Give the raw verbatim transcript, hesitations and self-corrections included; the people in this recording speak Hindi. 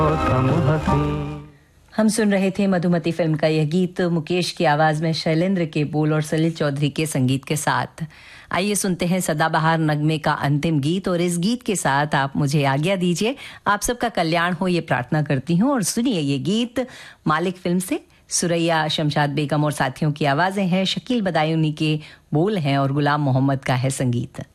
हम सुन रहे थे मधुमती फिल्म का यह गीत मुकेश की आवाज में शैलेंद्र के बोल और सलील चौधरी के संगीत के साथ। आइए सुनते हैं सदाबहार नगमे का अंतिम गीत, और इस गीत के साथ आप मुझे आज्ञा दीजिए। आप सबका कल्याण हो ये प्रार्थना करती हूँ, और सुनिए ये गीत मालिक फिल्म से। सुरैया शमशाद बेगम और साथियों की आवाजें हैं, शकील बदायूनी के बोल हैं और गुलाम मोहम्मद का है संगीत।